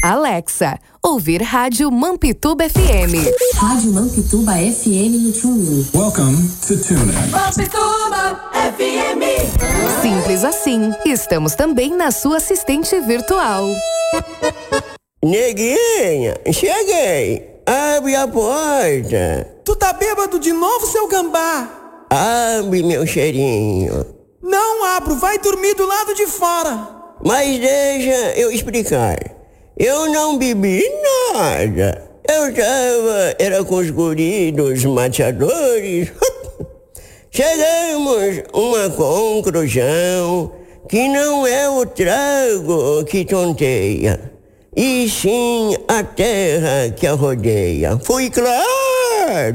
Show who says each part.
Speaker 1: Alexa, ouvir Rádio Mampituba FM.
Speaker 2: Rádio Mampituba FM no TuneIn.
Speaker 3: Welcome to TuneIn.
Speaker 4: Mampituba FM.
Speaker 1: Simples assim, estamos também na sua assistente virtual.
Speaker 5: Neguinha, cheguei. Abre a porta.
Speaker 6: Tu tá bêbado de novo, seu gambá?
Speaker 5: Abre, meu cheirinho.
Speaker 6: Não abro, vai dormir do lado de fora.
Speaker 5: Mas deixa eu explicar. Eu não bebi nada. Era com os guris dos mateadores. Chegamos a uma conclusão que não é o trago que tonteia, e sim a terra que a rodeia. Fui claro.